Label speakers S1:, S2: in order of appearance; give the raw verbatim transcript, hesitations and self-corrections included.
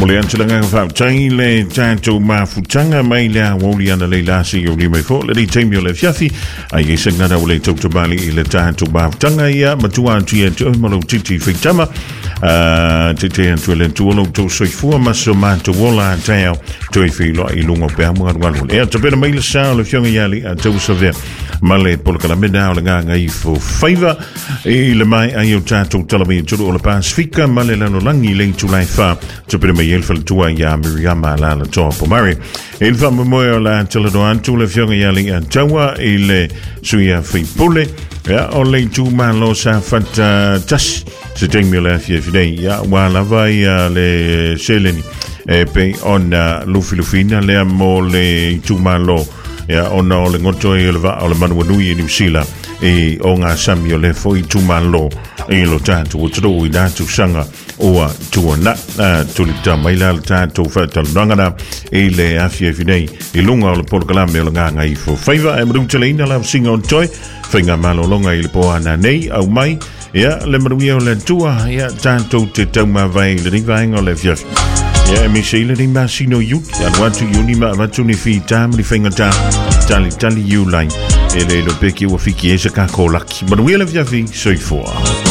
S1: le antilanga fa tai le tanto ma futanga mai le woli ana le lasi yo ni mai fo le time yo le fiafi ai segna da le to to bali le tanto ba tanga ia matua tia to mo titi fitama uh titi antu le to lo to so fu ma so ma to wola tao to i filo i lungo pe mo ngalo e to pe mai le sa le fionga yali a to so ve male por kala mena o nga ngai fo favor e le mai ai o tanto talami to o le pasifika male la no langi le to lai fa to pe mai el fal tua ya Miriam la la to po mari el fa mo la tele do antu le fionga yali a tawa e le suia fi pole ya o le tu ma lo sa fata tas se tengo la fie fidei ya wala vai le seleni e pe on lufi lufina le mo le tu ma lo ya ona o le ngoto e le va o le manu nui ni sila e o nga samio le foi tu ma lo e lo tanto o tro i da tu sanga o tu na tu li ta mai la tanto fa tal ngana e le afie fidei e lunga o le por kalambe o nga ngai fo favor e mru tleina la singa on toy finga malo longa i le po ana nei au mai ya le mru o le tua ya tanto te tama vai le ringa ngo le fiaf ya mi sile di masino you ya watu yuni ma watu ni fi tam ni finga ta tali tali you line e le lo peki o fiki esa ka kolaki mru le fiafi soi fo